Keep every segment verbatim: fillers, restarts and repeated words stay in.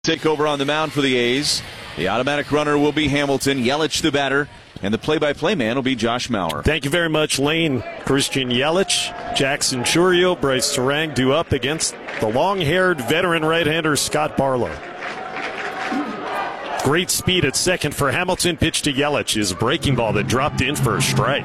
Take over on the mound for the A's. The automatic runner will be Hamilton, Yelich the batter, and the play-by-play man will be Josh Mauer. Thank you very much, Lane. Christian Yelich, Jackson Chourio, Bryce Terang due up against the long-haired veteran right-hander Scott Barlow. Great speed at second for Hamilton. Pitch to Yelich is a breaking ball that dropped in for a strike.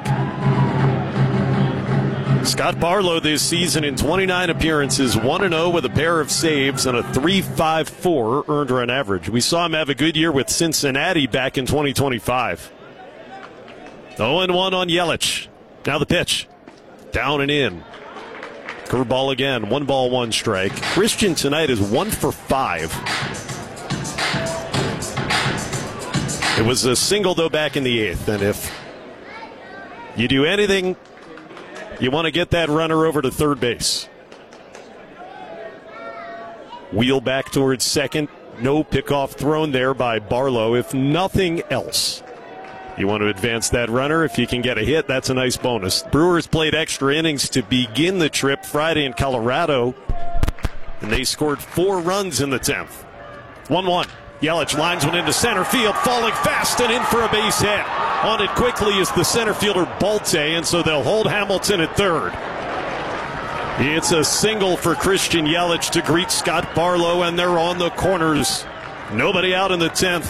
Scott Barlow this season in twenty-nine appearances, one and oh with a pair of saves and a three point five four earned run average. We saw him have a good year with Cincinnati back in twenty twenty-five. oh and one on Yelich. Now the pitch. Down and in. Curveball again. One ball, one strike. Christian tonight is one for five. It was a single, though, back in the eighth. And if you do anything, you want to get that runner over to third base. Wheel back towards second. No pickoff thrown there by Barlow. If nothing else, you want to advance that runner. If you can get a hit, that's a nice bonus. Brewers played extra innings to begin the trip Friday in Colorado, and they scored four runs in the tenth. one one. Yelich lines one into center field, falling fast and in for a base hit. On it quickly is the center fielder Bolte, and so they'll hold Hamilton at third. It's a single for Christian Yelich to greet Scott Barlow, and they're on the corners. Nobody out in the tenth.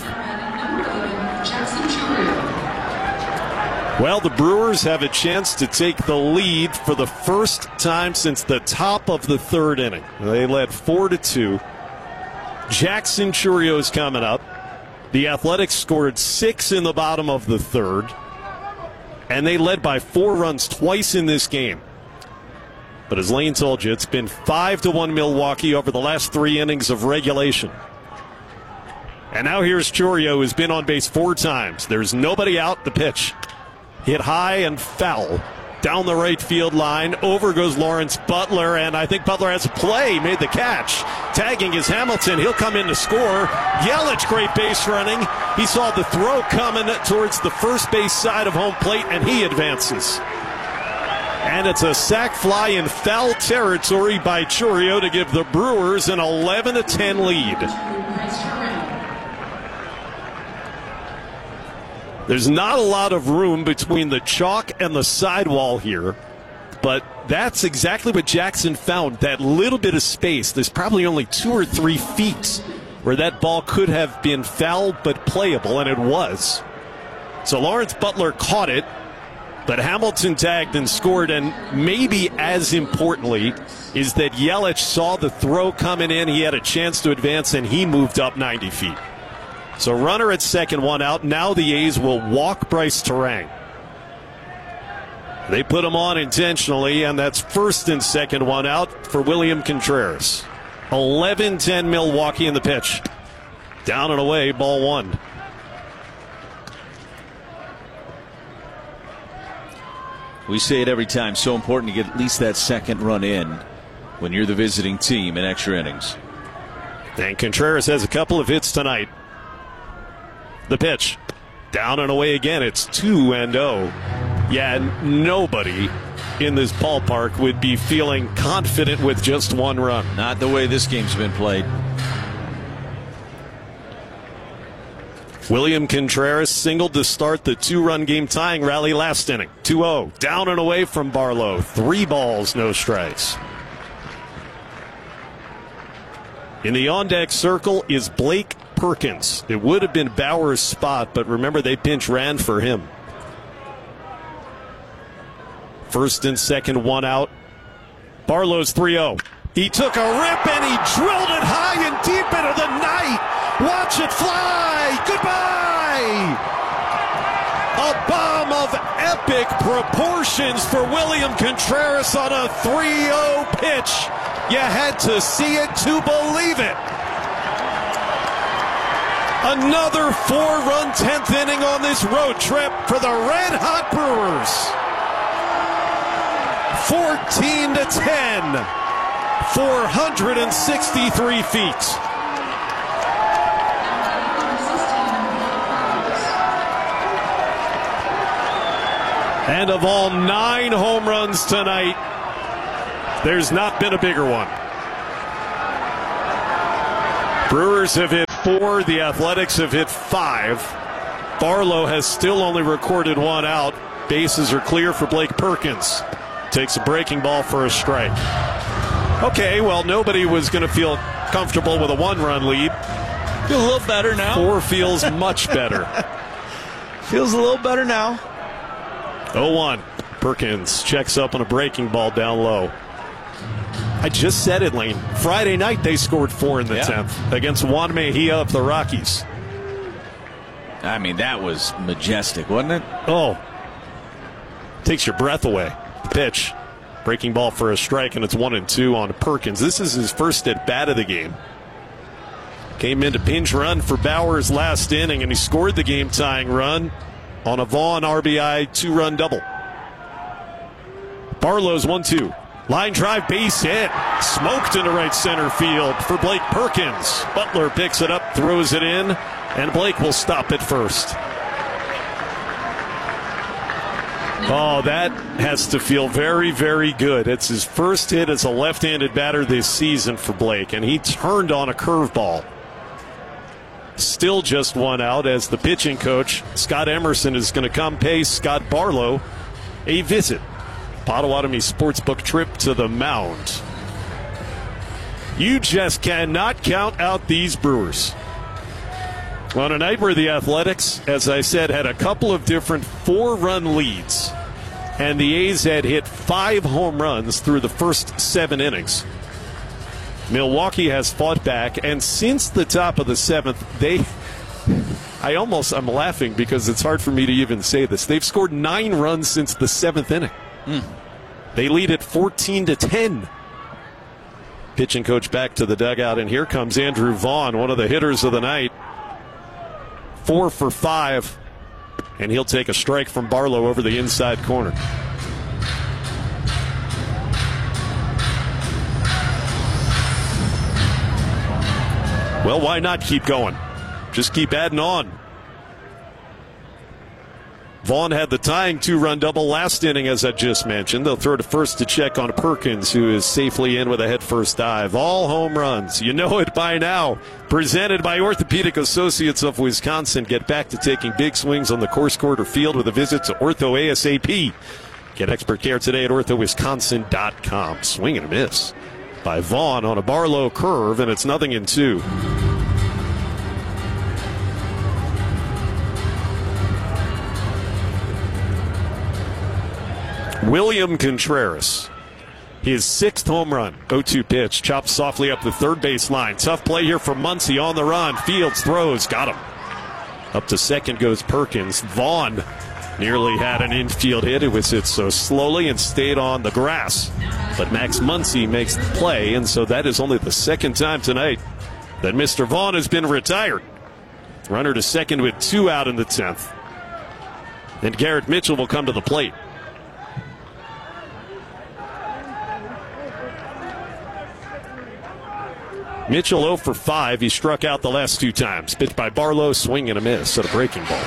Well, the Brewers have a chance to take the lead for the first time since the top of the third inning. They led four to two. Jackson Chourio is coming up. The Athletics scored six in the bottom of the third, and they led by four runs twice in this game. But as Lane told you, it's been five to one Milwaukee over the last three innings of regulation. And now here's Chourio, who's been on base four times. There's nobody out. The pitch hit high and foul down the right field line. Over goes Lawrence Butler, and I think Butler has a play, made the catch. Tagging is Hamilton. He'll come in to score. Yelich, great base running. He saw the throw coming towards the first base side of home plate, and he advances. And it's a sac fly in foul territory by Chourio to give the Brewers an eleven to ten lead. There's not a lot of room between the chalk and the sidewall here, but that's exactly what Jackson found, that little bit of space. There's probably only two or three feet where that ball could have been foul but playable, and it was. So Lawrence Butler caught it, but Hamilton tagged and scored, and maybe as importantly is that Yelich saw the throw coming in. He had a chance to advance, and he moved up ninety feet. So runner at second, one out. Now the A's will walk Bryce Terang. They put him on intentionally, and that's first and second, one out for William Contreras. eleven ten Milwaukee in the pitch. Down and away, ball one. We say it every time, so important to get at least that second run in when you're the visiting team in extra innings. And Contreras has a couple of hits tonight. The pitch. Down and away again. It's two and oh. Yeah, nobody in this ballpark would be feeling confident with just one run. Not the way this game's been played. William Contreras singled to start the two-run game tying rally last inning. two oh. Down and away from Barlow. Three balls, no strikes. In the on-deck circle is Blake Perkins. It would have been Bauer's spot, but remember they pinch ran for him. First and second, one out. Barlow's three oh. He took a rip and he drilled it high and deep into the night. Watch it fly. Goodbye. A bomb of epic proportions for William Contreras on a three oh pitch. You had to see it to believe it. Another four-run tenth inning on this road trip for the red-hot Brewers. fourteen to ten. four hundred sixty-three feet. And of all nine home runs tonight, there's not been a bigger one. Brewers have hit four. The Athletics have hit five. Barlow has still only recorded one out. Bases are clear for Blake Perkins. Takes a breaking ball for a strike. Okay, well, nobody was going to feel comfortable with a one-run lead. Feels a little better now. Four feels much better. Feels a little better now. oh one. Perkins checks up on a breaking ball down low. I just said it, Lane. Friday night they scored four in the yeah. tenth against Juan Mejia of the Rockies. I mean, that was majestic, wasn't it? Oh. Takes your breath away. Pitch. Breaking ball for a strike, and it's one and two on Perkins. This is his first at bat of the game. Came in to pinch run for Bauer's last inning, and he scored the game-tying run on a Vaughn R B I two-run double. Barlow's one two. Line drive, base hit. Smoked into right center field for Blake Perkins. Butler picks it up, throws it in, and Blake will stop at first. Oh, that has to feel very, very good. It's his first hit as a left-handed batter this season for Blake, and he turned on a curveball. Still just one out as the pitching coach, Scott Emerson, is going to come pay Scott Barlow a visit. Potawatomi Sportsbook trip to the mound. You just cannot count out these Brewers. On a night where the Athletics, as I said, had a couple of different four-run leads, and the A's had hit five home runs through the first seven innings. Milwaukee has fought back, and since the top of the seventh, they... I almost, I'm laughing because it's hard for me to even say this. They've scored nine runs since the seventh inning. Mm. They lead at fourteen to ten. Pitching coach back to the dugout, and here comes Andrew Vaughn, one of the hitters of the night. Four for five, and he'll take a strike from Barlow over the inside corner. Well, why not keep going? Just keep adding on. Vaughn had the tying two-run double last inning, as I just mentioned. They'll throw to first to check on Perkins, who is safely in with a head-first dive. All home runs. You know it by now. Presented by Orthopedic Associates of Wisconsin. Get back to taking big swings on the course, court, or field with a visit to Ortho ASAP. Get expert care today at ortho wisconsin dot com. Swing and a miss by Vaughn on a Barlow curve, and it's nothing in two. William Contreras, his sixth home run. oh two pitch, chopped softly up the third base line. Tough play here for Muncy on the run. Fields throws, got him. Up to second goes Perkins. Vaughn nearly had an infield hit. It was hit so slowly and stayed on the grass. But Max Muncy makes the play, and so that is only the second time tonight that Mister Vaughn has been retired. Runner to second with two out in the tenth. And Garrett Mitchell will come to the plate. Mitchell oh for five. He struck out the last two times. Pitched by Barlow, swing and a miss at a breaking ball.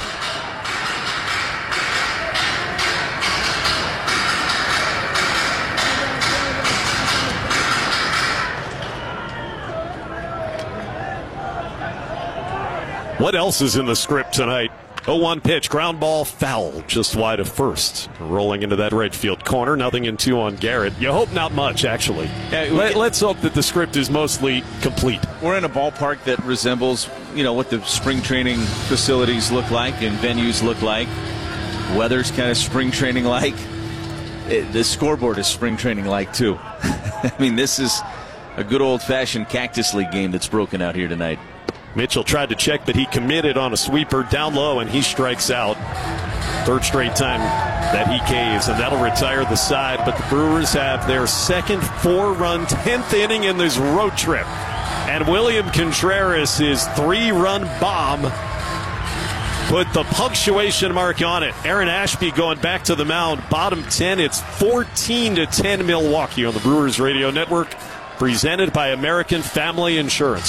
What else is in the script tonight? oh one pitch, ground ball, foul, just wide of first. Rolling into that right field corner, nothing in two on Garrett. You hope not much, actually. Yeah, Let, let's hope that the script is mostly complete. We're in a ballpark that resembles, you know, what the spring training facilities look like and venues look like. Weather's kind of spring training like. It, the scoreboard is spring training like, too. I mean, this is a good old-fashioned Cactus League game that's broken out here tonight. Mitchell tried to check, but he committed on a sweeper down low, and he strikes out. Third straight time that he caves, and that'll retire the side. But the Brewers have their second four-run tenth inning in this road trip. And William Contreras, his three-run bomb, put the punctuation mark on it. Aaron Ashby going back to the mound. Bottom ten, it's fourteen to ten Milwaukee on the Brewers Radio Network. Presented by American Family Insurance.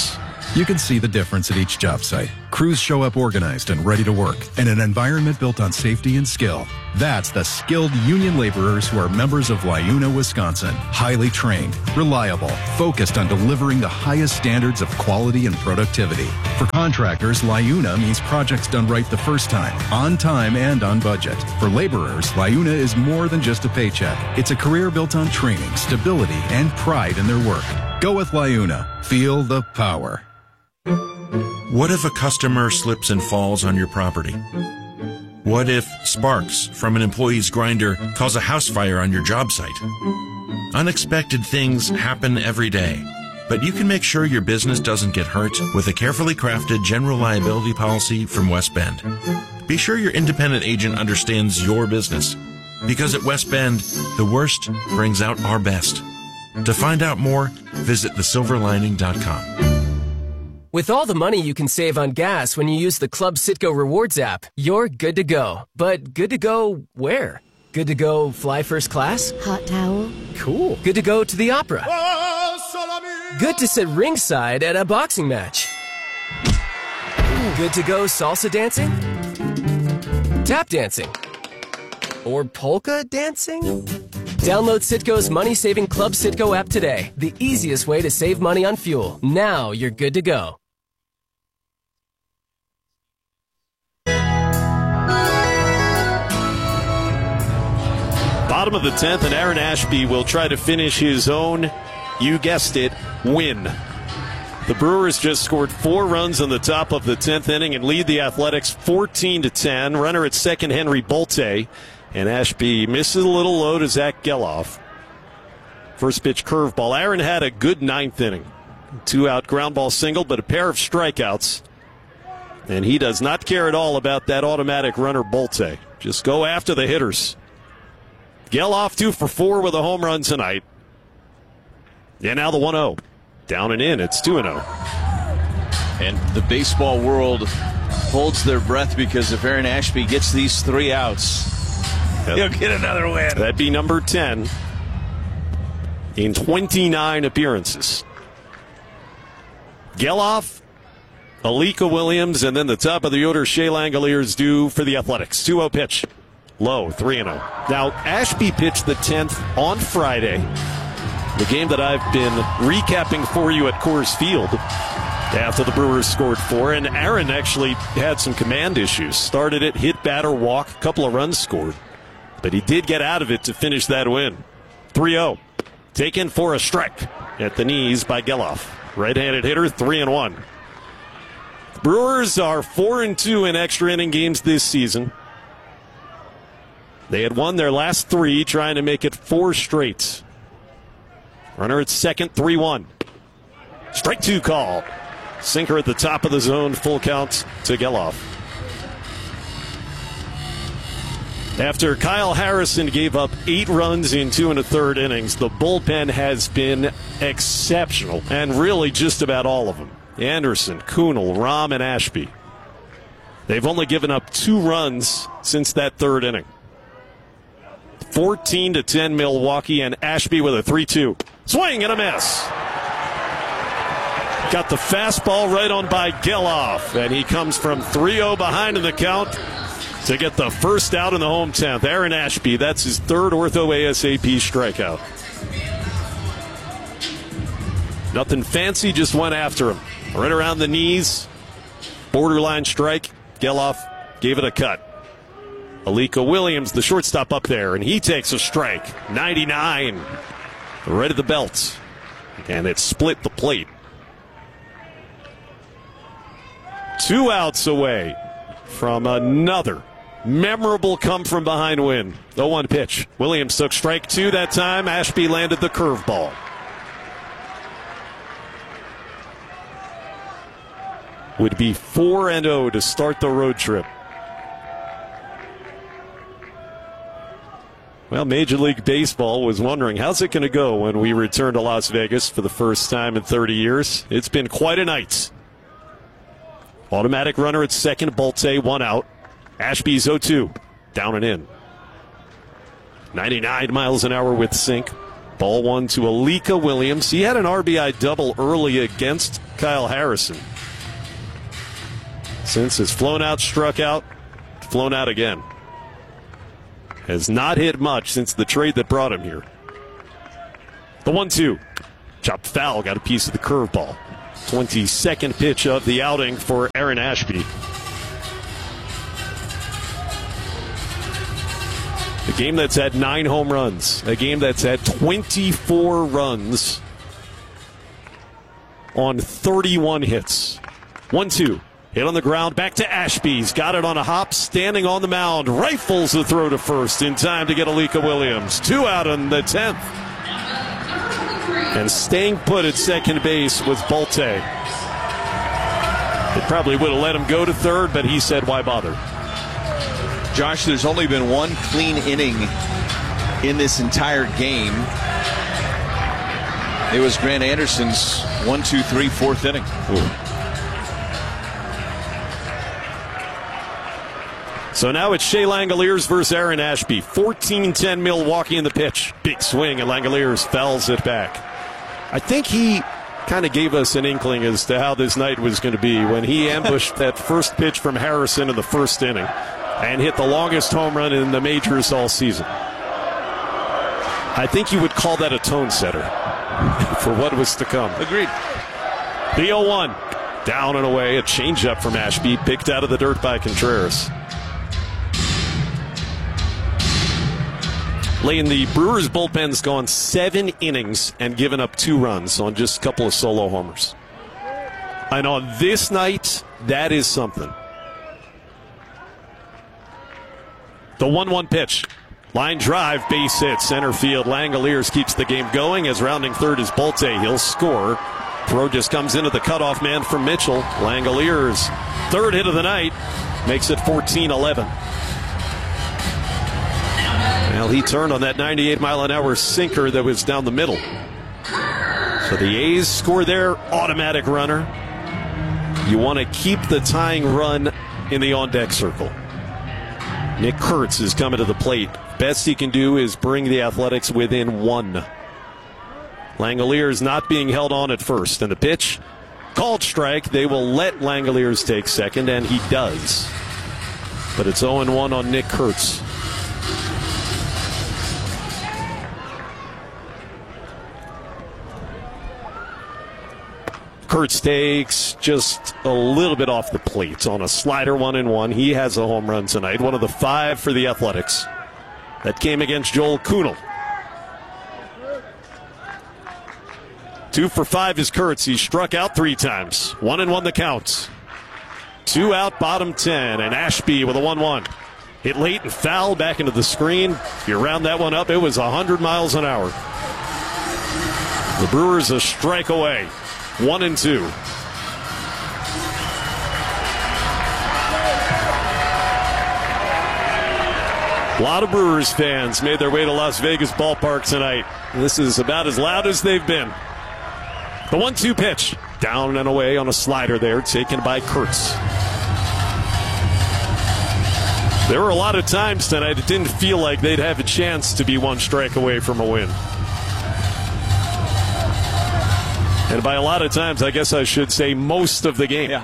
You can see the difference at each job site. Crews show up organized and ready to work, and an environment built on safety and skill. That's the skilled union laborers who are members of LiUNA, Wisconsin. Highly trained, reliable, focused on delivering the highest standards of quality and productivity. For contractors, LiUNA means projects done right the first time, on time and on budget. For laborers, LiUNA is more than just a paycheck. It's a career built on training, stability, and pride in their work. Go with LiUNA. Feel the power. What if a customer slips and falls on your property? What if sparks from an employee's grinder cause a house fire on your job site? Unexpected things happen every day, but you can make sure your business doesn't get hurt with a carefully crafted general liability policy from West Bend. Be sure your independent agent understands your business, because at West Bend, the worst brings out our best. To find out more, visit the silver lining dot com. With all the money you can save on gas when you use the Club Citgo Rewards app, you're good to go. But good to go where? Good to go fly first class? Hot towel? Cool. Good to go to the opera? Good to sit ringside at a boxing match? Good to go salsa dancing? Tap dancing? Or polka dancing? Download Citgo's money-saving Club Citgo app today. The easiest way to save money on fuel. Now you're good to go. Bottom of the tenth, and Aaron Ashby will try to finish his own, you guessed it, win. The Brewers just scored four runs in the top of the tenth inning and lead the Athletics fourteen to ten. Runner at second, Henry Bolte. And Ashby misses a little low to Zach Geloff. First pitch curveball. Aaron had a good ninth inning. Two out ground ball single, but a pair of strikeouts. And he does not care at all about that automatic runner Bolte. Just go after the hitters. Geloff two for four with a home run tonight. And now the one oh. Down and in. It's two and oh. And the baseball world holds their breath, because if Aaron Ashby gets these three outs, he'll get another win. That'd be number ten in twenty-nine appearances. Geloff, Alika Williams, and then the top of the order, Shea Langoliers due for the Athletics. two oh pitch. Low, three and oh. Now, Ashby pitched the tenth on Friday, the game that I've been recapping for you at Coors Field after the Brewers scored four. And Aaron actually had some command issues. Started it, hit, batter, walk, a couple of runs scored. But he did get out of it to finish that win. three oh. Taken for a strike at the knees by Geloff. Right-handed hitter, three and one. Brewers are four and two in extra inning games this season. They had won their last three, trying to make it four straight. Runner at second, three one. Strike two call. Sinker at the top of the zone, full count to Geloff. After Kyle Harrison gave up eight runs in two and a third innings, the bullpen has been exceptional, and really just about all of them. Anderson, Kunal, Rahm, and Ashby. They've only given up two runs since that third inning. fourteen to ten Milwaukee, and Ashby with a three two. Swing and a miss. Got the fastball right on by Geloff, and he comes from three oh behind in the count to get the first out in the home tenth. Aaron Ashby, that's his third ortho ASAP strikeout. Nothing fancy, just went after him. Right around the knees, borderline strike. Geloff gave it a cut. Alika Williams, the shortstop, up there, and he takes a strike. ninety-nine, right at the belt, and it split the plate. Two outs away from another memorable come-from-behind win. oh one pitch. Williams took strike two that time. Ashby landed the curveball. Would be four and oh to start the road trip. Well, Major League Baseball was wondering, how's it going to go when we return to Las Vegas for the first time in thirty years? It's been quite a night. Automatic runner at second, Bolte, one out. Ashby's oh two, down and in. ninety-nine miles an hour with sink. Ball one to Alika Williams. He had an R B I double early against Kyle Harrison. Since has flown out, struck out, flown out again. Has not hit much since the trade that brought him here. The one two. Chopped foul, got a piece of the curveball. twenty-second pitch of the outing for Aaron Ashby. A game that's had nine home runs. A game that's had twenty-four runs on thirty-one hits. one two. Hit on the ground. Back to Ashby. He's got it on a hop. Standing on the mound. Rifles the throw to first in time to get Alika Williams. Two out in the tenth. And staying put at second base was Bolte. It probably would have let him go to third, but he said, why bother? Josh, there's only been one clean inning in this entire game. It was Grant Anderson's one, two, three, fourth inning. Ooh. So now it's Shea Langoliers versus Aaron Ashby. fourteen ten Milwaukee in the pitch. Big swing, and Langoliers fouls it back. I think he kind of gave us an inkling as to how this night was going to be when he ambushed that first pitch from Harrison in the first inning and hit the longest home run in the majors all season. I think you would call that a tone setter for what was to come. Agreed. The oh one. Down and away. A changeup from Ashby, picked out of the dirt by Contreras. Lane, the Brewers bullpen's gone seven innings and given up two runs on just a couple of solo homers. And on this night, that is something. The one one pitch. Line drive, base hit, center field. Langoliers keeps the game going as rounding third is Bolte. He'll score. Throw just comes into the cutoff man from Mitchell. Langoliers, third hit of the night, makes it fourteen eleven. Well, he turned on that ninety-eight mile an hour sinker that was down the middle. So the A's score their automatic runner. You want to keep the tying run in the on-deck circle. Nick Kurtz is coming to the plate. Best he can do is bring the Athletics within one. Langoliers not being held on at first. And the pitch, called strike. They will let Langoliers take second, and he does. But it's oh one on Nick Kurtz. Kurtz takes just a little bit off the plate on a slider, one and one. He has a home run tonight, one of the five for the Athletics. That came against Joel Kuhnel. Two for five is Kurtz. He struck out three times. One and one the count. Two out, bottom ten, and Ashby with a one one. Hit late and foul back into the screen. If you round that one up, it was one hundred miles an hour. The Brewers a strike away. One and two. A lot of Brewers fans made their way to Las Vegas ballpark tonight. This is about as loud as they've been. The one two pitch. Down and away on a slider there, taken by Kurtz. There were a lot of times tonight it didn't feel like they'd have a chance to be one strike away from a win. And by a lot of times, I guess I should say most of the game. Yeah.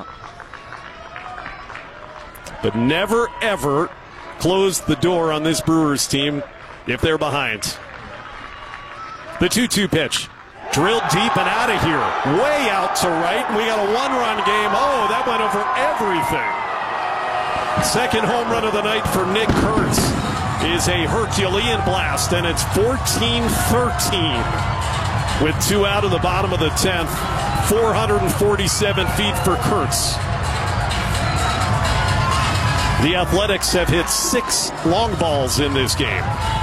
But never, ever close the door on this Brewers team if they're behind. The two two pitch. Drilled deep and out of here. Way out to right. We got a one-run game. Oh, that went over everything. Second home run of the night for Nick Kurtz is a Herculean blast, and it's fourteen thirteen. With two out in the bottom of the tenth, four hundred forty-seven feet for Kurtz. The Athletics have hit six long balls in this game.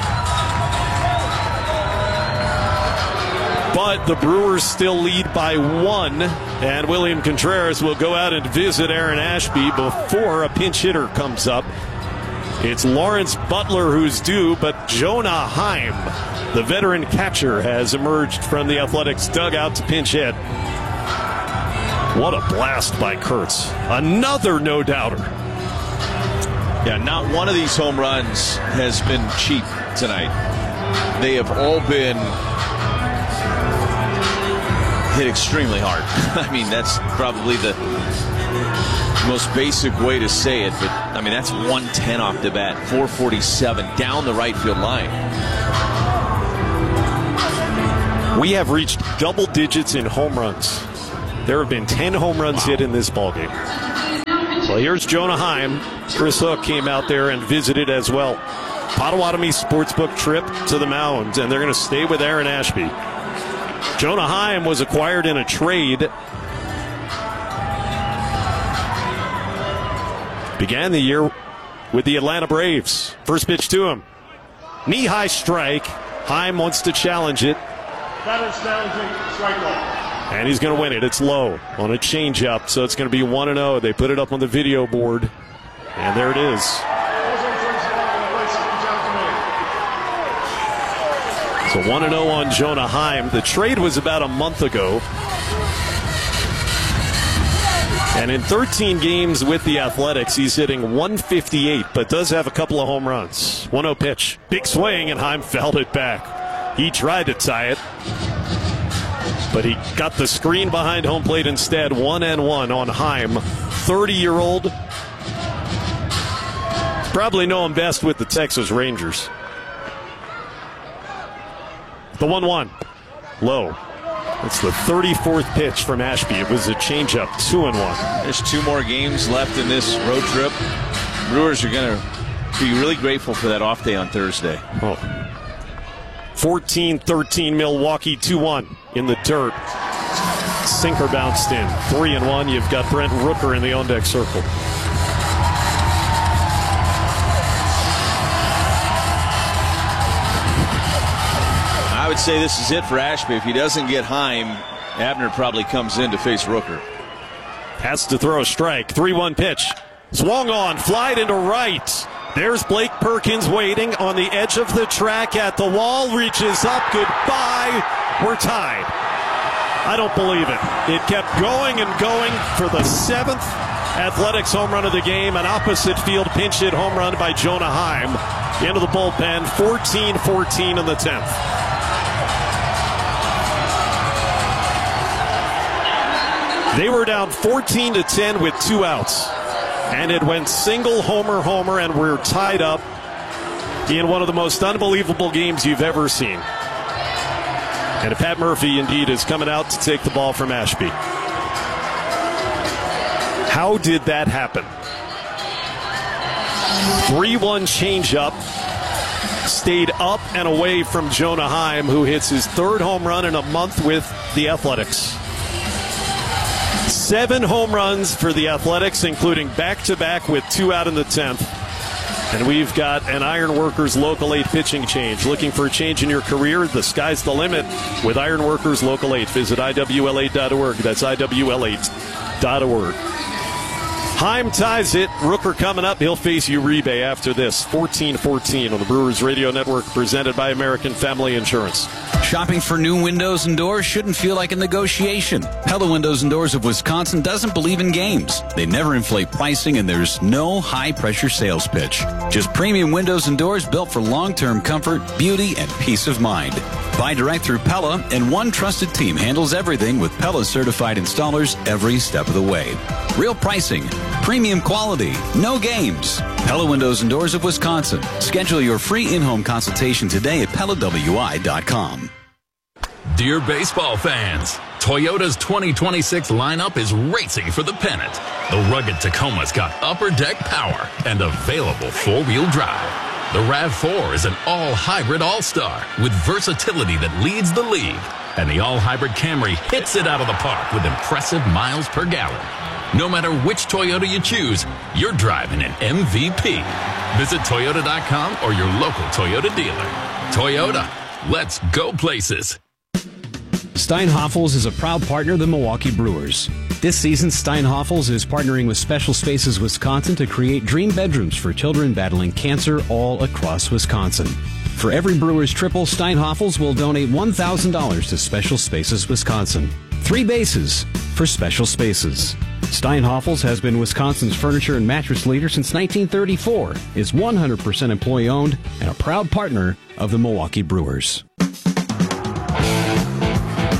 But the Brewers still lead by one, and William Contreras will go out and visit Aaron Ashby before a pinch hitter comes up. It's Lawrence Butler who's due, but Jonah Heim, the veteran catcher, has emerged from the Athletics dugout to pinch hit. What a blast by Kurtz. Another no-doubter. Yeah, not one of these home runs has been cheap tonight. They have all been hit extremely hard. I mean, that's probably the most basic way to say it, but I mean, that's one ten off the bat, four forty-seven down the right field line. We have reached double digits in home runs. There have been ten home runs wow. hit in this ballgame. Well, here's Jonah Heim. Chris Hook came out there and visited as well. Potawatomi Sportsbook trip to the mound, and they're going to stay with Aaron Ashby. Jonah Heim was acquired in a trade. Began the year with the Atlanta Braves. First pitch to him. Knee-high strike. Heim wants to challenge it. That is challenging strike one. And he's going to win it. It's low on a changeup, so it's going to be one and oh. They put it up on the video board, and there it is. So one and oh on Jonah Heim. The trade was about a month ago. And in thirteen games with the Athletics, he's hitting one fifty-eight, but does have a couple of home runs. one oh pitch. Big swing, and Heim fouled it back. He tried to tie it, but he got the screen behind home plate instead. One and one on Heim. thirty-year-old. Probably know him best with the Texas Rangers. The one one. Low. It's the thirty-fourth pitch from Ashby. It was a changeup. Two and one. There's two more games left in this road trip. Brewers are going to be really grateful for that off day on Thursday. Oh. fourteen thirteen Milwaukee, two one in the dirt. Sinker bounced in. three and one. You've got Brent Rooker in the on-deck circle. I would say this is it for Ashby. If he doesn't get Heim, Abner probably comes in to face Rooker. Has to throw a strike. three one pitch. Swung on, flied into right. There's Blake Perkins waiting on the edge of the track at the wall. Reaches up. Goodbye. We're tied. I don't believe it. It kept going and going for the seventh Athletics home run of the game. An opposite field pinch hit home run by Jonah Heim. Into the bullpen. fourteen fourteen in the tenth. They were down fourteen to ten with two outs. And it went single homer homer, and we're tied up in one of the most unbelievable games you've ever seen. And Pat Murphy indeed is coming out to take the ball from Ashby. How did that happen? three one changeup. Stayed up and away from Jonah Heim, who hits his third home run in a month with the Athletics. Seven home runs for the Athletics, including back-to-back with two out in the tenth. And we've got an Ironworkers Local eight pitching change. Looking for a change in your career? The sky's the limit with Ironworkers Local eight. Visit I W L eight dot org. That's I W L eight dot org. Heim ties it. Rooker coming up. He'll face Uribe after this. fourteen fourteen on the Brewers Radio Network, presented by American Family Insurance. Shopping for new windows and doors shouldn't feel like a negotiation. Pella Windows and Doors of Wisconsin doesn't believe in games. They never inflate pricing, and there's no high-pressure sales pitch. Just premium windows and doors built for long-term comfort, beauty, and peace of mind. Buy direct through Pella, and one trusted team handles everything with Pella certified installers every step of the way. Real pricing, premium quality, no games. Pella Windows and Doors of Wisconsin. Schedule your free in-home consultation today at Pella W I dot com. Dear baseball fans, Toyota's twenty twenty-six lineup is racing for the pennant. The rugged Tacoma's got upper deck power and available four-wheel drive. The RAV four is an all-hybrid all-star with versatility that leads the league. And the all-hybrid Camry hits it out of the park with impressive miles per gallon. No matter which Toyota you choose, you're driving an M V P. Visit Toyota dot com or your local Toyota dealer. Toyota, let's go places. Steinhoffels is a proud partner of the Milwaukee Brewers. This season, Steinhoffels is partnering with Special Spaces Wisconsin to create dream bedrooms for children battling cancer all across Wisconsin. For every Brewers triple, Steinhoffels will donate one thousand dollars to Special Spaces Wisconsin. Three bases for Special Spaces. Steinhoffels has been Wisconsin's furniture and mattress leader since nineteen thirty-four, is one hundred percent employee-owned, and a proud partner of the Milwaukee Brewers.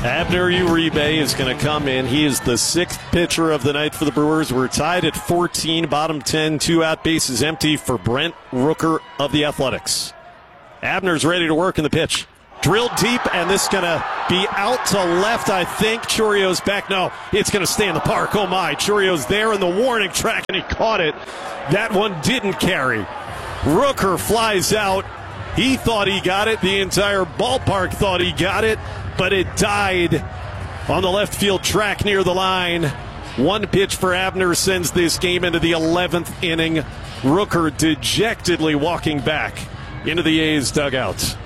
Abner Uribe is going to come in. He is the sixth pitcher of the night for the Brewers. We're tied at fourteen, bottom ten, two out, bases empty for Brent Rooker of the Athletics. Abner's ready to work in the pitch. Drilled deep, and this is going to be out to left, I think. Churio's back. No, it's going to stay in the park. Oh, my. Churio's there in the warning track, and he caught it. That one didn't carry. Rooker flies out. He thought he got it. The entire ballpark thought he got it, but it died on the left field track near the line. One pitch for Abner sends this game into the eleventh inning. Rooker dejectedly walking back into the A's dugout.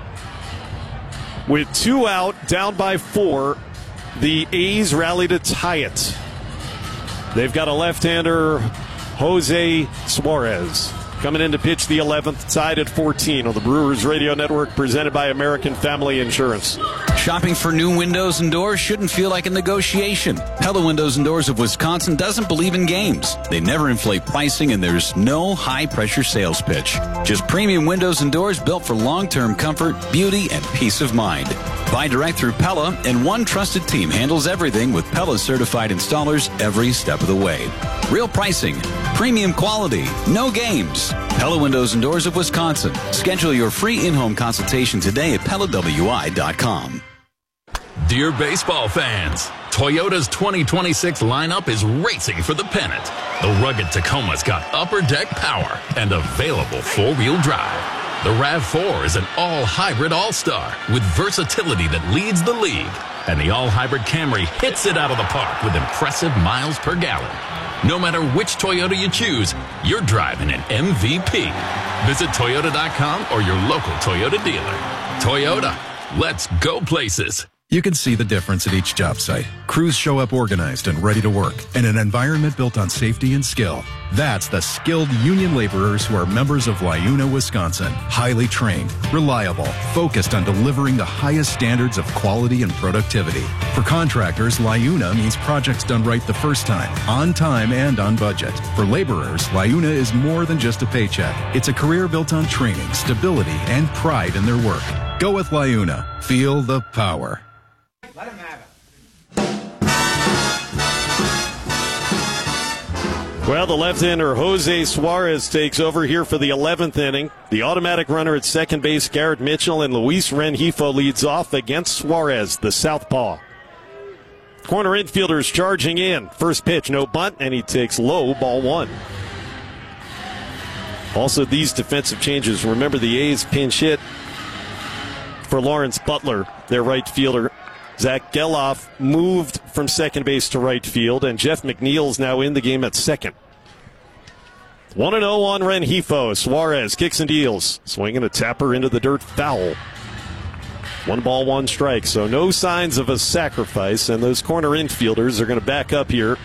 With two out, down by four, the A's rally to tie it. They've got a left-hander, Jose Suarez, coming in to pitch the eleventh, tied at fourteen on the Brewers Radio Network, presented by American Family Insurance. Shopping for new windows and doors shouldn't feel like a negotiation. Pella Windows and Doors of Wisconsin doesn't believe in games. They never inflate pricing, and there's no high-pressure sales pitch. Just premium windows and doors built for long-term comfort, beauty, and peace of mind. Buy direct through Pella, and one trusted team handles everything with Pella certified installers every step of the way. Real pricing, premium quality, no games. Pella Windows and Doors of Wisconsin. Schedule your free in-home consultation today at Pella W I dot com. Dear baseball fans, Toyota's twenty twenty-six lineup is racing for the pennant. The rugged Tacoma's got upper deck power and available four-wheel drive. The RAV four is an all-hybrid all-star with versatility that leads the league. And the all-hybrid Camry hits it out of the park with impressive miles per gallon. No matter which Toyota you choose, you're driving an M V P. Visit Toyota dot com or your local Toyota dealer. Toyota, let's go places. You can see the difference at each job site. Crews show up organized and ready to work in an environment built on safety and skill. That's the skilled union laborers who are members of LiUNA, Wisconsin. Highly trained, reliable, focused on delivering the highest standards of quality and productivity. For contractors, LiUNA means projects done right the first time, on time and on budget. For laborers, LiUNA is more than just a paycheck. It's a career built on training, stability, and pride in their work. Go with LiUNA. Feel the power. Let him have it. Well, the left-hander Jose Suarez takes over here for the eleventh inning. The automatic runner at second base, Garrett Mitchell, and Luis Rengifo leads off against Suarez, the southpaw. Corner infielders charging in. First pitch, no bunt, and he takes low, ball one. Also, these defensive changes. Remember, the A's pinch hit for Lawrence Butler, their right fielder. Zach Geloff moved from second base to right field, and Jeff McNeil's now in the game at second. one and oh on Rengifo. Suarez kicks and deals. Swinging a tapper into the dirt, foul. One ball, one strike, so no signs of a sacrifice, and those corner infielders are going to back up here.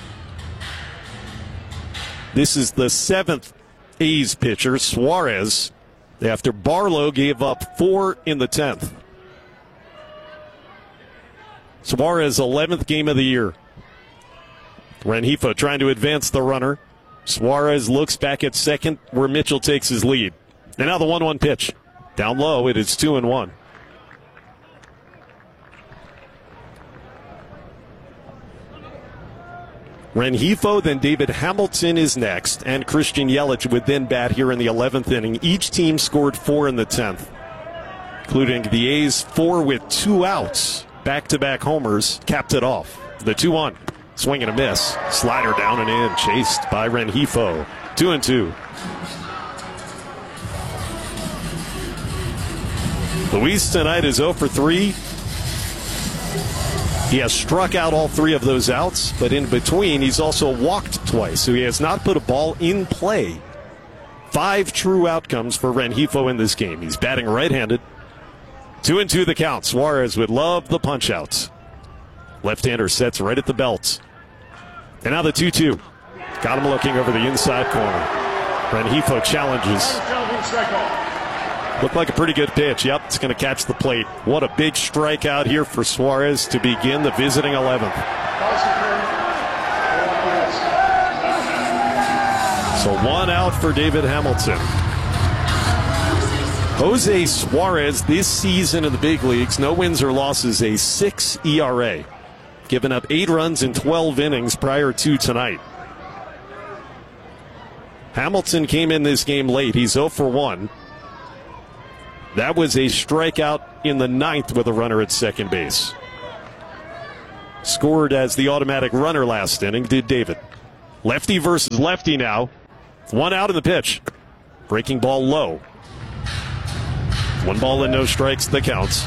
This is the seventh A's pitcher, Suarez, after Barlow gave up four in the tenth. Suarez, eleventh game of the year. Rengifo trying to advance the runner. Suarez looks back at second where Mitchell takes his lead. And now the one one pitch. Down low, it is two and one. Rengifo, then David Hamilton is next, and Christian Yelich would then bat here in the eleventh inning. Each team scored four in the tenth, including the A's four with two outs. Back-to-back homers capped it off. The two one. Swing and a miss. Slider down and in. Chased by Rengifo. Two and two. Luis tonight is oh for three. He has struck out all three of those outs, but in between he's also walked twice, so he has not put a ball in play. Five true outcomes for Rengifo in this game. He's batting right-handed. Two and two the count. Suarez would love the punch-outs. Left-hander sets right at the belt. And now the two two. Got him looking over the inside corner. Rengifo challenges. Looked like a pretty good pitch. Yep, it's going to catch the plate. What a big strikeout here for Suarez to begin the visiting eleventh. So one out for David Hamilton. Jose Suarez this season in the big leagues, no wins or losses, a six E R A. Given up eight runs in twelve innings prior to tonight. Hamilton came in this game late. He's oh for one. That was a strikeout in the ninth with a runner at second base. Scored as the automatic runner last inning, did David. Lefty versus lefty now. One out in the pitch. Breaking ball low. One ball and no strikes, the counts.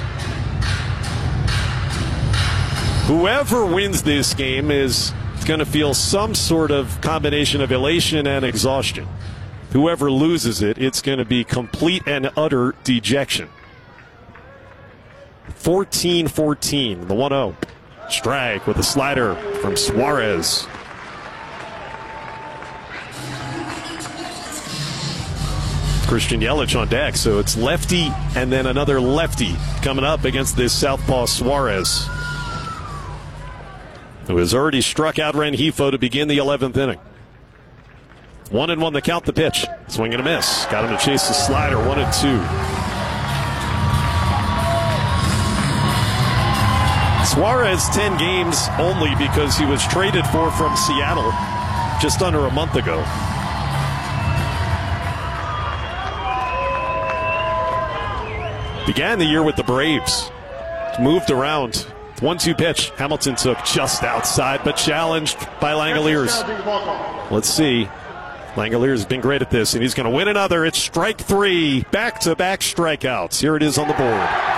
Whoever wins this game is going to feel some sort of combination of elation and exhaustion. Whoever loses it, it's going to be complete and utter dejection. fourteen fourteen, the one oh. Strike with a slider from Suarez. Christian Yelich on deck, so it's lefty and then another lefty coming up against this southpaw Suarez, who has already struck out Rengifo to begin the eleventh inning. One and one to count the pitch. Swing and a miss. Got him to chase the slider, one and two. Suarez ten games only because he was traded for from Seattle just under a month ago. Began the year with the Braves. Moved around. one two pitch. Hamilton took just outside, but challenged by Langoliers. Let's see. Langoliers has been great at this, and he's going to win another. It's strike three. Back-to-back strikeouts. Here it is on the board.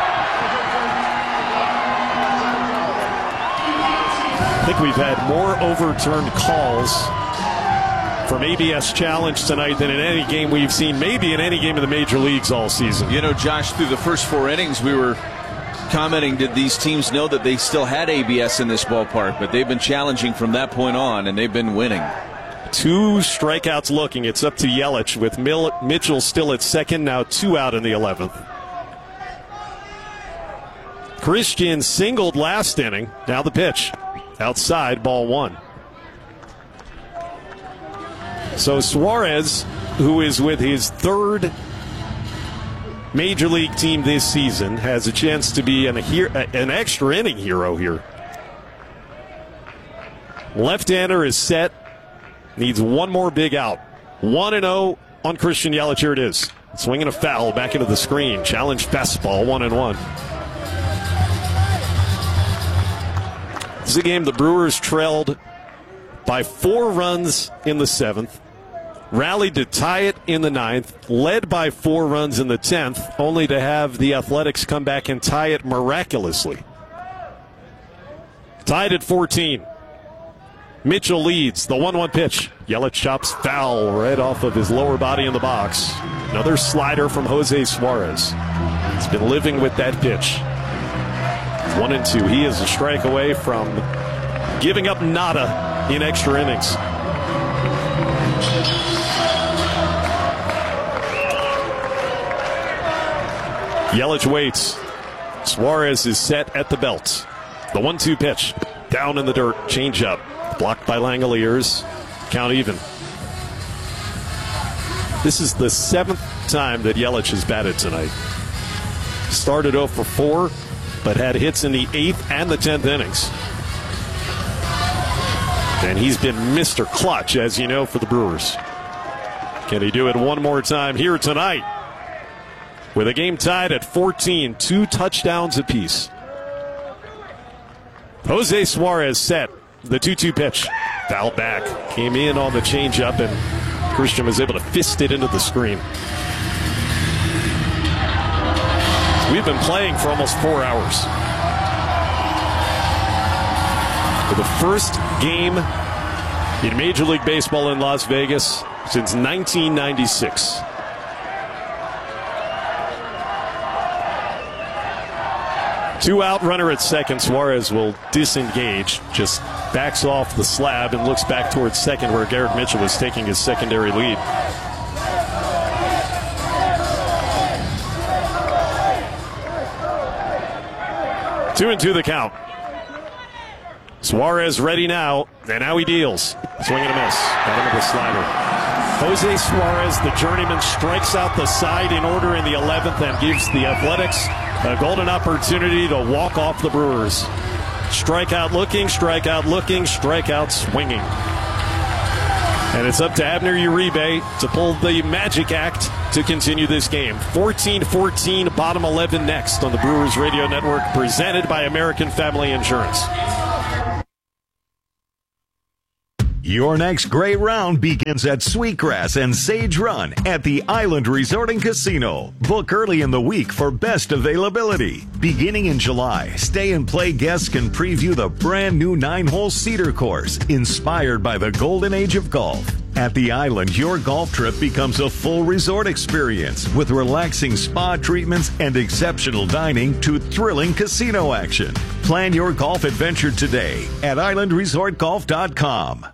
I think we've had more overturned calls from A B S Challenge tonight than in any game we've seen, maybe in any game in the major leagues all season. You know, Josh, through the first four innings, we were commenting, did these teams know that they still had A B S in this ballpark? But they've been challenging from that point on, and they've been winning. Two strikeouts looking. It's up to Yelich with Mil- Mitchell still at second, now two out in the eleventh. Christian singled last inning. Now the pitch. Outside, ball one. So Suarez, who is with his third major league team this season, has a chance to be an, an extra inning hero here. Left-hander is set. Needs one more big out. one and oh on Christian Yelich. Here it is. Swinging a foul back into the screen. Challenge fastball, one and one. This is a game the Brewers trailed by four runs in the seventh. Rallied to tie it in the ninth. Led by four runs in the tenth, only to have the Athletics come back and tie it miraculously. Tied at fourteen. Mitchell leads, the one one pitch. Yelich chops foul right off of his lower body in the box. Another slider from Jose Suarez. He's been living with that pitch. One and two. He is a strike away from giving up nada in extra innings. Yelich waits. Suarez is set at the belt. The one two pitch. Down in the dirt. Change up. Blocked by Langoliers. Count even. This is the seventh time that Yelich has batted tonight. Started oh for four, but had hits in the eighth and the tenth innings. And he's been Mister Clutch, as you know, for the Brewers. Can he do it one more time here tonight? With a game tied at fourteen, two touchdowns apiece. Jose Suarez set. The two two pitch. Foul back. Came in on the changeup, and Christian was able to fist it into the screen. We've been playing for almost four hours. For the first game in Major League Baseball in Las Vegas since nineteen ninety-six. Two out, runner at second. Suarez will disengage, just backs off the slab and looks back towards second where Garrett Mitchell is taking his secondary lead. Two and two the count. Suarez ready now, and now he deals. Swing and a miss. Got him with the slider. Jose Suarez, the journeyman, strikes out the side in order in the eleventh and gives the Athletics a golden opportunity to walk off the Brewers. Strikeout looking, strikeout looking, strikeout swinging. And it's up to Abner Uribe to pull the magic act to continue this game. fourteen fourteen, bottom eleven next on the Brewers Radio Network, presented by American Family Insurance. Your next great round begins at Sweetgrass and Sage Run at the Island Resort and Casino. Book early in the week for best availability. Beginning in July, Stay and Play guests can preview the brand new nine-hole Cedar course, inspired by the golden age of golf. At the Island, your golf trip becomes a full resort experience with relaxing spa treatments and exceptional dining to thrilling casino action. Plan your golf adventure today at island resort golf dot com.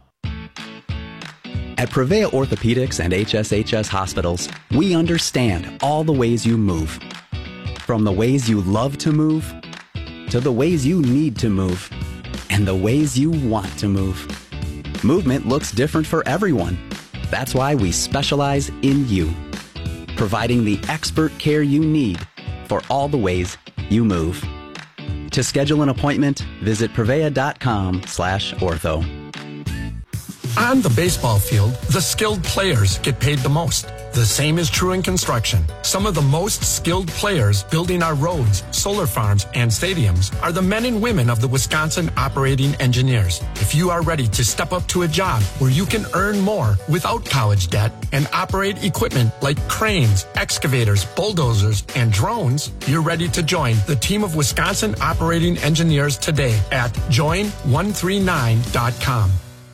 At Prevea Orthopedics and H S H S Hospitals, we understand all the ways you move. From the ways you love to move, to the ways you need to move, and the ways you want to move. Movement looks different for everyone. That's why we specialize in you, providing the expert care you need for all the ways you move. To schedule an appointment, visit prevea.com slash ortho. On the baseball field, the skilled players get paid the most. The same is true in construction. Some of the most skilled players building our roads, solar farms, and stadiums are the men and women of the Wisconsin Operating Engineers. If you are ready to step up to a job where you can earn more without college debt and operate equipment like cranes, excavators, bulldozers, and drones, you're ready to join the team of Wisconsin Operating Engineers today at join one three nine dot com.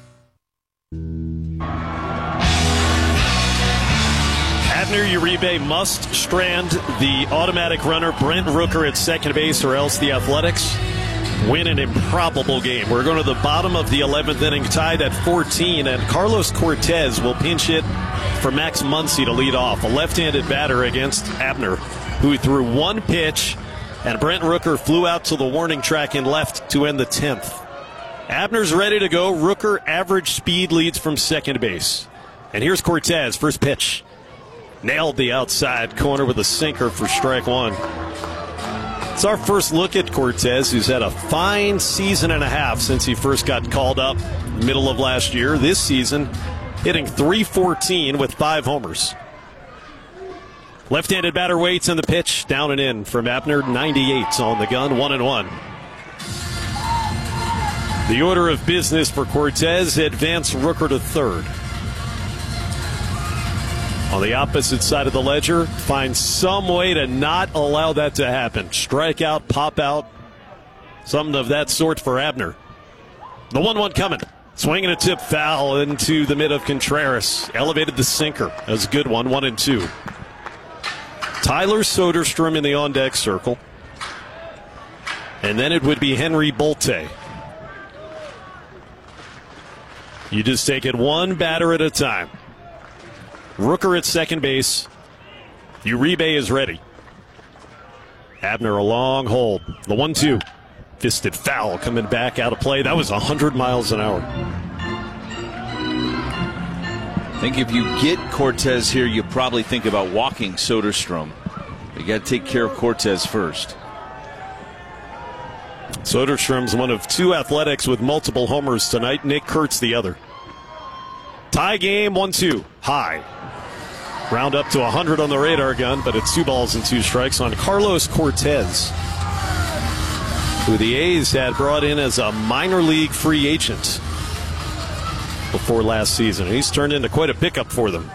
Abner Uribe must strand the automatic runner Brent Rooker at second base, or else the Athletics win an improbable game. We're going to the bottom of the eleventh inning, tied at fourteen, and Carlos Cortez will pinch hit for Max Muncy to lead off, a left-handed batter against Abner, who threw one pitch, and Brent Rooker flew out to the warning track and left to end the tenth. Abner's ready to go. Rooker average speed leads from second base. And here's Cortez, first pitch. Nailed the outside corner with a sinker for strike one. It's our first look at Cortez, who's had a fine season and a half since he first got called up middle of last year. This season, hitting three fourteen with five homers. Left-handed batter waits, and the pitch down and in from Abner. ninety-eight on the gun, one and one. The order of business for Cortez: advance Rooker to third. On the opposite side of the ledger, find some way to not allow that to happen. Strike out, pop out, something of that sort for Abner. The one one coming. Swinging a tip foul into the mid of Contreras. Elevated the sinker. That was a good one, one and two. Tyler Soderstrom in the on-deck circle. And then it would be Henry Bolte. You just take it one batter at a time. Rooker at second base. Uribe is ready. Abner a long hold. The one two. Fisted foul coming back out of play. That was one hundred miles an hour. I think if you get Cortez here, you probably think about walking Soderstrom. You got to take care of Cortez first. Soderstrom's one of two Athletics with multiple homers tonight. Nick Kurtz the other. Tie game, one two. High. Round up to one hundred on the radar gun, but it's two balls and two strikes on Carlos Cortez, who the A's had brought in as a minor league free agent before last season. He's turned into quite a pickup for them.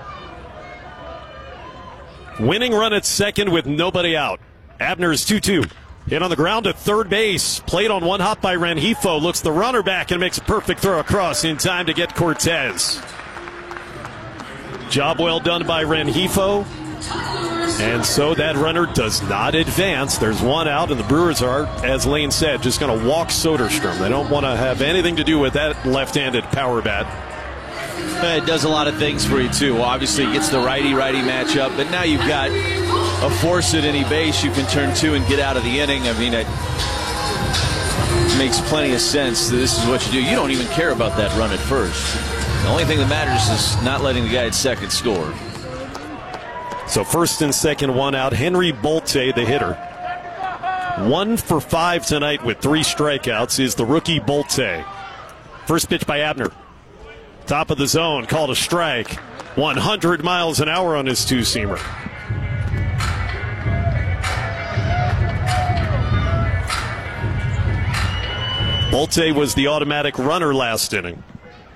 Winning run at second with nobody out. Abner's two two. Hit on the ground at third base. Played on one hop by Rengifo. Looks the runner back and makes a perfect throw across in time to get Cortez. Job well done by Rengifo. And so that runner does not advance. There's one out, and the Brewers are, as Lane said, just going to walk Soderstrom. They don't want to have anything to do with that left-handed power bat. It does a lot of things for you, too. Obviously, it gets the righty-righty matchup, but now you've got a force at any base you can turn to and get out of the inning. I mean, it makes plenty of sense that this is what you do. You don't even care about that run at first. The only thing that matters is not letting the guy at second score. So first and second, one out. Henry Bolte, the hitter. One for five tonight with three strikeouts is the rookie Bolte. First pitch by Abner. Top of the zone, called a strike. one hundred miles an hour on his two-seamer. Bolte was the automatic runner last inning.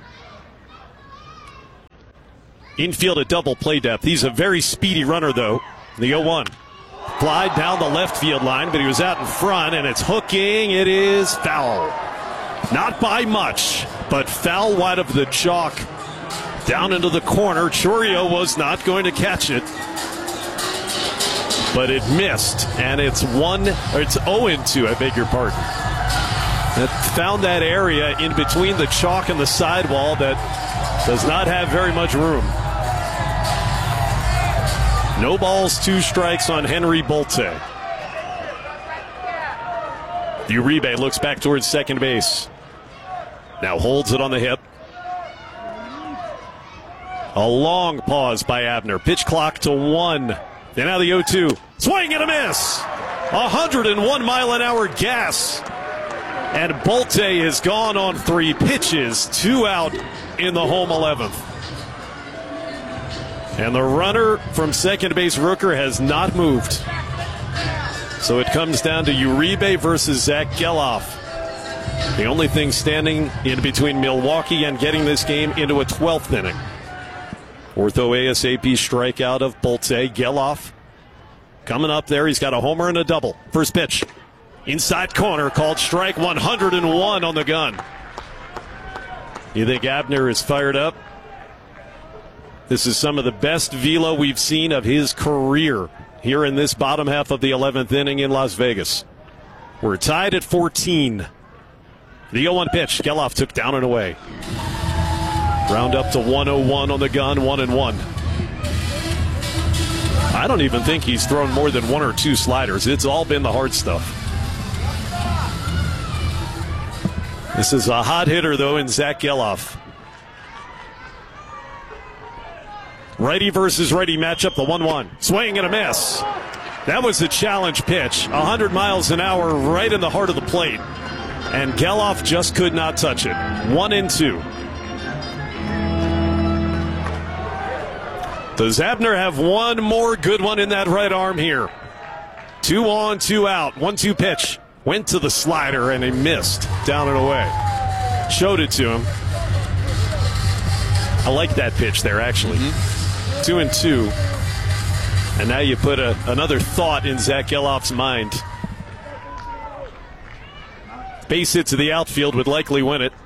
Infield at double play depth. He's a very speedy runner, though. The oh one. Fly down the left field line, but he was out in front, and it's hooking. It is foul. Not by much, but foul wide of the chalk. Down into the corner. Chourio was not going to catch it, but it missed, and it's one, or it's oh and two, I beg your pardon. It found that area in between the chalk and the sidewall that does not have very much room. No balls, two strikes on Henry Bolte. Uribe looks back towards second base. Now holds it on the hip. A long pause by Abner. Pitch clock to one. And now the oh two. Swing and a miss. one hundred one mile an hour gas. And Bolte is gone on three pitches. Two out in the home eleventh. And the runner from second base, Rooker, has not moved. So it comes down to Uribe versus Zach Geloff. The only thing standing in between Milwaukee and getting this game into a twelfth inning. Ortho ASAP strikeout of Bolte. Geloff coming up there. He's got a homer and a double. First pitch. Inside corner, called strike. one hundred one on the gun. You think Abner is fired up? This is some of the best velo we've seen of his career here in this bottom half of the eleventh inning in Las Vegas. We're tied at fourteen. The oh one pitch. Geloff took down and away. Round up to one oh one on the gun, one and one. I don't even think he's thrown more than one or two sliders. It's all been the hard stuff. This is a hot hitter, though, in Zach Geloff. Righty versus righty matchup, the one one. Swing and a miss. That was the challenge pitch. one hundred miles an hour right in the heart of the plate. And Geloff just could not touch it. One and two. Does Abner have one more good one in that right arm here? Two on, two out. one two pitch. Went to the slider and he missed. Down and away. Showed it to him. I like that pitch there, actually. Mm-hmm. Two and two. And now you put a, another thought in Zach Geloff's mind. Base hit to the outfield would likely win it.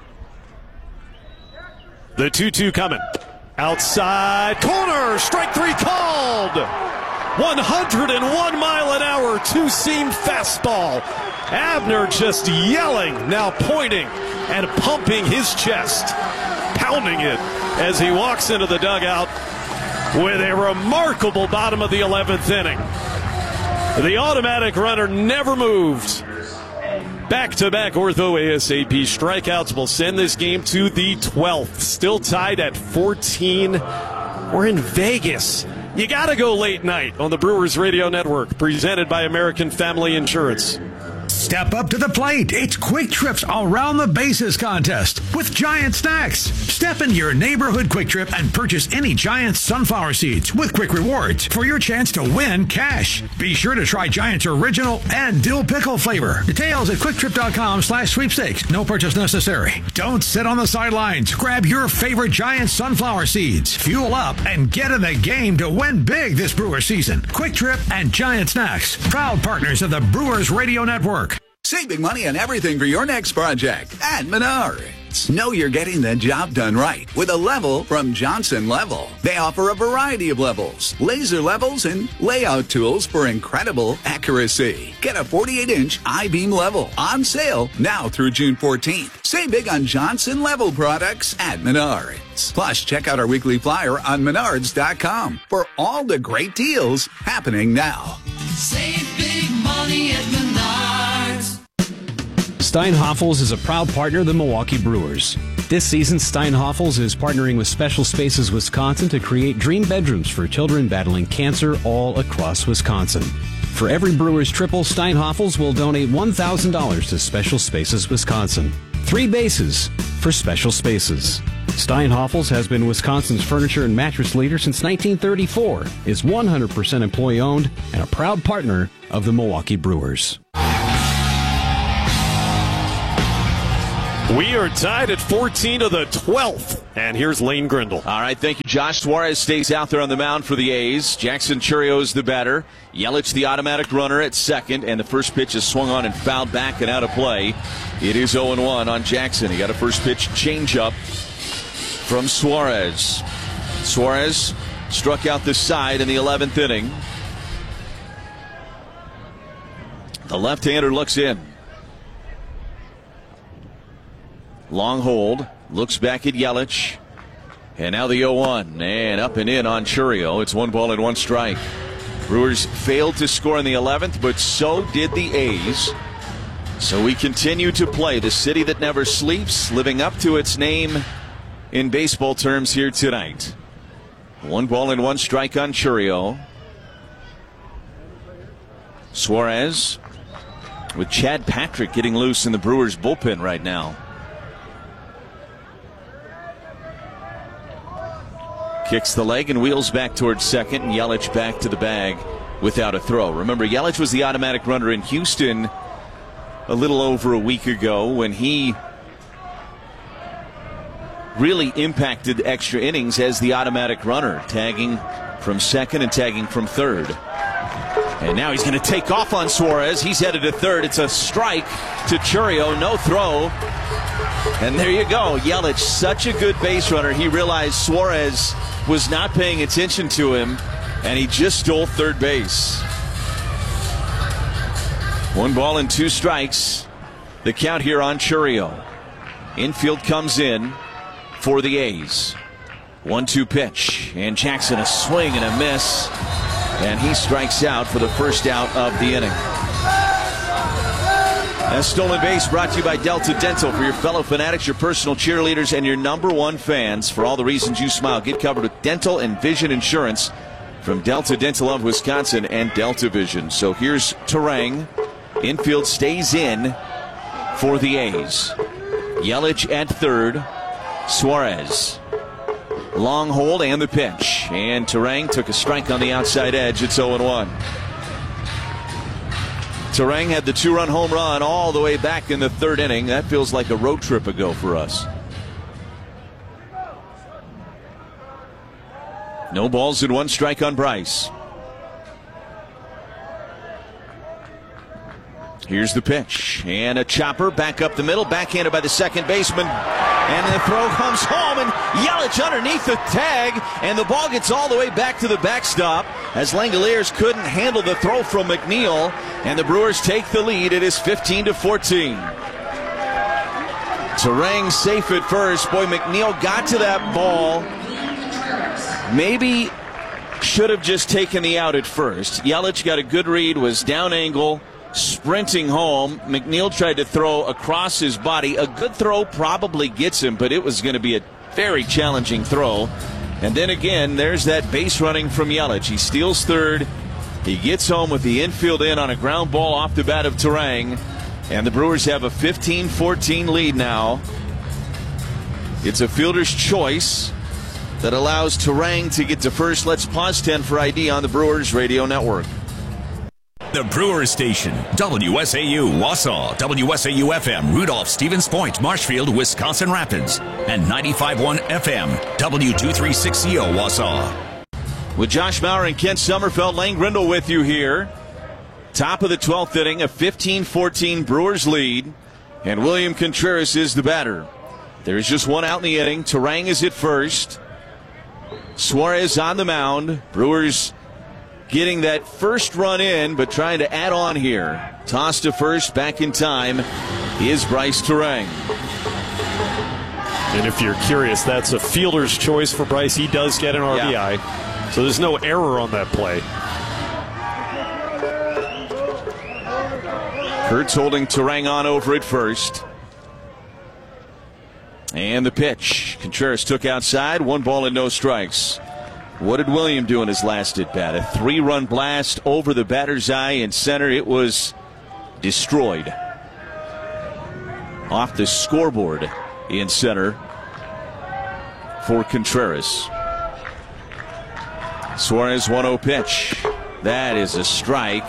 The two two coming. Outside corner. Strike three called. one hundred one mile an hour two-seam fastball. Abner just yelling, now pointing and pumping his chest. Pounding it as he walks into the dugout with a remarkable bottom of the eleventh inning. The automatic runner never moved. Back-to-back Ortho ASAP strikeouts will send this game to the twelfth. Still tied at fourteen. We're in Vegas. You got to go late night on the Brewers Radio Network, presented by American Family Insurance. Step up to the plate. It's Quick Trip's Around the Bases contest with Giant Snacks. Step into your neighborhood Quick Trip and purchase any Giant sunflower seeds with Quick Rewards for your chance to win cash. Be sure to try Giant's original and dill pickle flavor. Details at quicktrip.com slash sweepstakes. No purchase necessary. Don't sit on the sidelines. Grab your favorite Giant sunflower seeds. Fuel up and get in the game to win big this Brewer season. Quick Trip and Giant Snacks, proud partners of the Brewers Radio Network. Save big money on everything for your next project at Menards. Know you're getting the job done right with a level from Johnson Level. They offer a variety of levels, laser levels, and layout tools for incredible accuracy. Get a forty-eight inch I-beam level on sale now through June fourteenth. Save big on Johnson Level products at Menards. Plus, check out our weekly flyer on menards dot com for all the great deals happening now. Save big money at Menards. Steinhoffels is a proud partner of the Milwaukee Brewers. This season, Steinhoffels is partnering with Special Spaces Wisconsin to create dream bedrooms for children battling cancer all across Wisconsin. For every Brewers triple, Steinhoffels will donate one thousand dollars to Special Spaces Wisconsin. Three bases for Special Spaces. Steinhoffels has been Wisconsin's furniture and mattress leader since nineteen thirty-four, is one hundred percent employee-owned, and a proud partner of the Milwaukee Brewers. We are tied at fourteen to the twelfth. And here's Lane Grindle. All right, thank you, Josh. Suarez stays out there on the mound for the A's. Jackson Churio's the batter. Yelich the automatic runner at second. And the first pitch is swung on and fouled back and out of play. It is oh and one on Jackson. He got a first pitch changeup from Suarez. Suarez struck out the side in the eleventh inning. The left-hander looks in. Long hold, looks back at Yelich, and now the oh one, and up and in on Chourio. It's one ball and one strike. Brewers failed to score in the eleventh, but so did the A's. So we continue to play the city that never sleeps, living up to its name in baseball terms here tonight. One ball and one strike on Chourio. Suarez with Chad Patrick getting loose in the Brewers bullpen right now. Kicks the leg and wheels back towards second, and Yelich back to the bag without a throw. Remember, Yelich was the automatic runner in Houston a little over a week ago when he really impacted extra innings as the automatic runner, tagging from second and tagging from third. And now he's going to take off on Suarez. He's headed to third. It's a strike to Chourio, no throw. And there you go. Yelich, such a good base runner. He realized Suarez was not paying attention to him, and he just stole third base. One ball and two strikes. The count here on Chourio. Infield comes in for the A's. one two pitch, and Jackson a swing and a miss, and he strikes out for the first out of the inning. A stolen base brought to you by Delta Dental. For your fellow fanatics, your personal cheerleaders, and your number one fans. For all the reasons you smile, get covered with dental and vision insurance from Delta Dental of Wisconsin and Delta Vision. So here's Turang. Infield stays in for the A's. Yelich at third. Suarez. Long hold and the pitch. And Turang took a strike on the outside edge. It's oh and one. Turang had the two-run home run all the way back in the third inning. That feels like a road trip ago for us. No balls and one strike on Bryce. Here's the pitch. And a chopper back up the middle. Backhanded by the second baseman. And the throw comes home. And Yelich underneath the tag. And the ball gets all the way back to the backstop as Langoliers couldn't handle the throw from McNeil. And the Brewers take the lead. It is fifteen to fourteen. Turang safe at first. Boy, McNeil got to that ball. Maybe should have just taken the out at first. Yelich got a good read, was down angle, sprinting home. McNeil tried to throw across his body. A good throw probably gets him, but it was going to be a very challenging throw. And then again, there's that base running from Yelich. He steals third. He gets home with the infield in on a ground ball off the bat of Turang. And the Brewers have a fifteen fourteen lead now. It's a fielder's choice that allows Turang to get to first. Let's pause ten for I D on the Brewers Radio Network. The Brewers Station, W S A U Wausau, W S A U F M Rudolph Stevens Point, Marshfield, Wisconsin Rapids, and ninety-five point one F M, W two thirty-six C O Wausau. With Josh Maurer and Kent Sommerfeld, Lane Grindle with you here. Top of the twelfth inning, a fifteen fourteen Brewers lead, and William Contreras is the batter. There's just one out in the inning. Turang is at first. Suarez on the mound. Brewers getting that first run in, but trying to add on here. Toss to first, back in time is Bryce Turang. And if you're curious, that's a fielder's choice for Bryce. He does get an R B I, yeah. So there's no error on that play. Kurtz holding Turang on over at first. And the pitch. Contreras took outside. One ball and no strikes. What did William do in his last at bat? A three-run blast over the batter's eye in center. It was destroyed. Off the scoreboard in center for Contreras. Suarez one oh pitch. That is a strike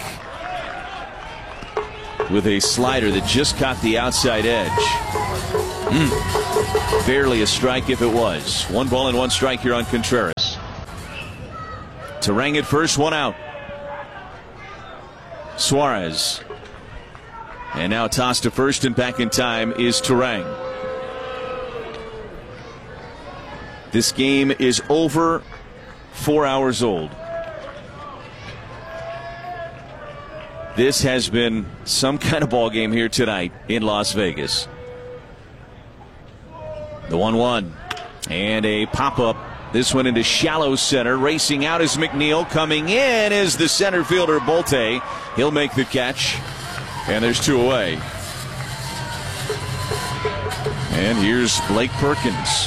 with a slider that just caught the outside edge. Mm. Barely a strike if it was. One ball and one strike here on Contreras. Turang at first, one out. Suarez. And now toss to first and back in time is Turang. This game is over four hours old. This has been some kind of ball game here tonight in Las Vegas. The one one. And a pop-up. This one into shallow center. Racing out is McNeil. Coming in is the center fielder, Bolte. He'll make the catch. And there's two away. And here's Blake Perkins.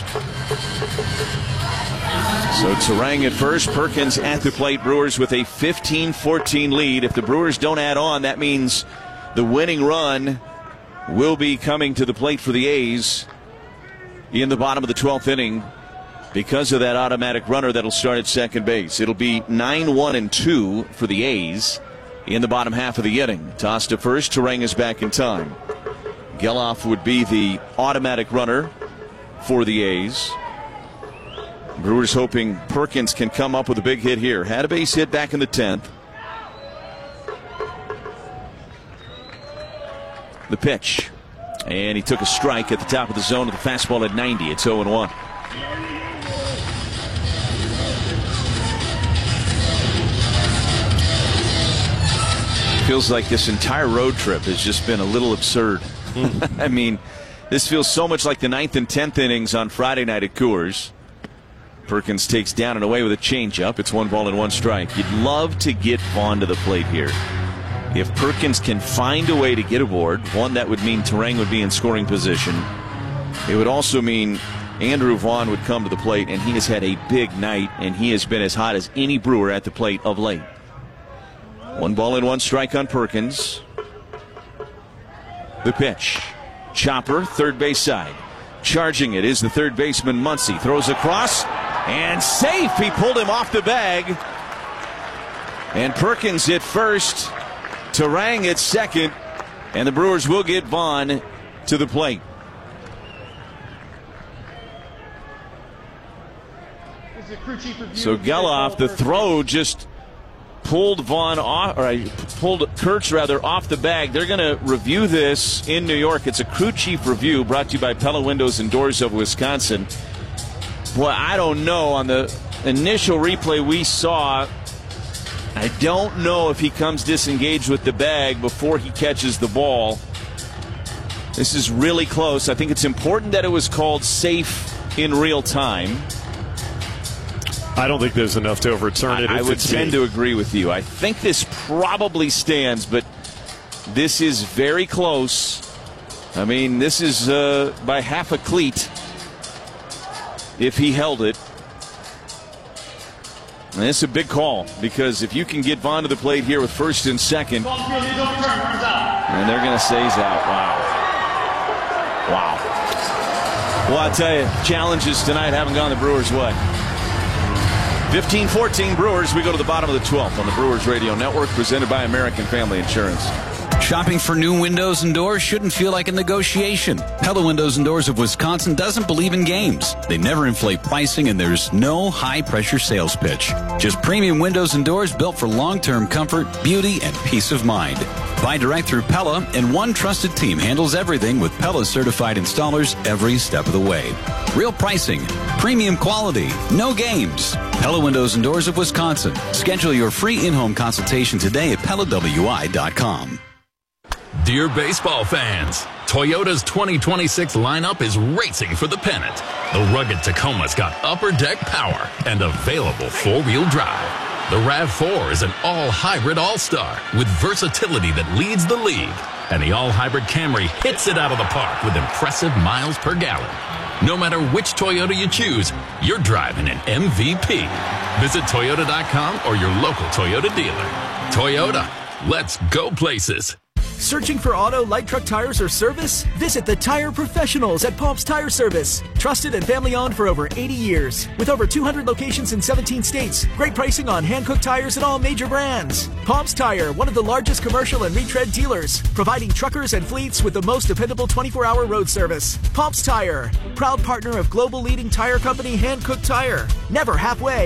So Turang at first, Perkins at the plate. Brewers with a fifteen fourteen lead. If the Brewers don't add on, that means the winning run will be coming to the plate for the A's in the bottom of the twelfth inning because of that automatic runner that'll start at second base. It'll be nine one and two for the A's in the bottom half of the inning. Toss to first, Turang is back in time. Geloff would be the automatic runner for the A's. Brewers hoping Perkins can come up with a big hit here. Had a base hit back in the tenth. The pitch. And he took a strike at the top of the zone with a fastball at ninety. It's oh and one. Feels like this entire road trip has just been a little absurd. Mm. I mean, this feels so much like the ninth and tenth innings on Friday night at Coors. Perkins takes down and away with a changeup. It's one ball and one strike. You'd love to get Vaughn to the plate here. If Perkins can find a way to get aboard, one, that would mean Turang would be in scoring position. It would also mean Andrew Vaughn would come to the plate, and he has had a big night, and he has been as hot as any Brewer at the plate of late. One ball and one strike on Perkins. The pitch. Chopper, third base side. Charging it is the third baseman, Muncy. Throws across. And safe. He pulled him off the bag. And Perkins at first. Turang at second. And the Brewers will get Vaughn to the plate. So Geloff, the throw just pulled Vaughn off, or pulled Kurtz rather off the bag. They're going to review this in New York. It's a crew chief review brought to you by Pella Windows and Doors of Wisconsin. Boy, I don't know. On the initial replay we saw, I don't know if he comes disengaged with the bag before he catches the ball. This is really close. I think it's important that it was called safe in real time. I don't think there's enough to overturn it. I, I would tend to agree with you. I think this probably stands, but this is very close. I mean, this is uh, by half a cleat if he held it. And it's a big call, because if you can get Vaughn to the plate here with first and second, and they're going to say he's out. Wow. Wow. Well, I tell you, challenges tonight haven't gone the Brewers' way. fifteen fourteen Brewers. We go to the bottom of the twelfth on the Brewers Radio Network, presented by American Family Insurance. Shopping for new windows and doors shouldn't feel like a negotiation. Pella Windows and Doors of Wisconsin doesn't believe in games. They never inflate pricing, and there's no high-pressure sales pitch. Just premium windows and doors built for long-term comfort, beauty, and peace of mind. Buy direct through Pella, and one trusted team handles everything with Pella certified installers every step of the way. Real pricing, premium quality, no games. Pella Windows and Doors of Wisconsin. Schedule your free in-home consultation today at Pella W I dot com. Dear baseball fans, Toyota's twenty twenty-six lineup is racing for the pennant. The rugged Tacoma's got upper deck power and available four-wheel drive. The RAV four is an all-hybrid all-star with versatility that leads the league. And the all-hybrid Camry hits it out of the park with impressive miles per gallon. No matter which Toyota you choose, you're driving an M V P. Visit Toyota dot com or your local Toyota dealer. Toyota, let's go places. Searching for auto, light truck tires, or service? Visit the tire professionals at Palms Tire Service. Trusted and family-owned for over eighty years. With over two hundred locations in seventeen states. Great pricing on hand-cooked tires and all major brands. Palms Tire, one of the largest commercial and retread dealers. Providing truckers and fleets with the most dependable twenty-four hour road service. Palms Tire, proud partner of global leading tire company Hankook Tire. Never halfway.